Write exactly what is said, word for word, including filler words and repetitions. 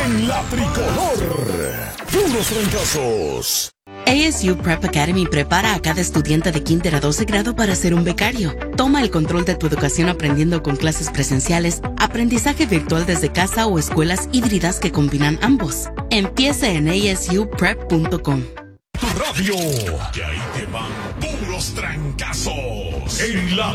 en la tricolor. Puros trancazos. A S U Prep Academy prepara a cada estudiante de kinder a doce grado para ser un becario. Toma el control de tu educación aprendiendo con clases presenciales, aprendizaje virtual desde casa o escuelas híbridas que combinan ambos. Empieza en a s u prep punto com. Tu radio. Que ahí te van puros trancazos. En la